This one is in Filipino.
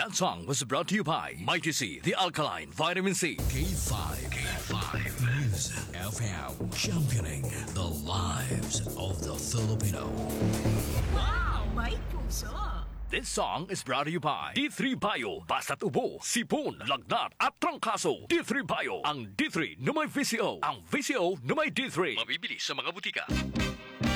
That song was brought to you by Mighty C, the alkaline vitamin C. K5 News FM, championing the lives of the Filipino. Wow! May puso! This song is brought to you by D3 Bio. Basta't ubo, sipon, lagnat at trangkaso. D3 Bio. Ang D3 na may VCO. Ang VCO na may D3. Mabibili sa mga butika.